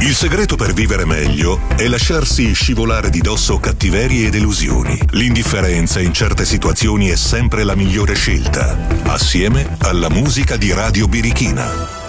Il segreto per vivere meglio è lasciarsi scivolare di dosso cattiverie ed illusioni. L'indifferenza in certe situazioni è sempre la migliore scelta, assieme alla musica di Radio Birichina.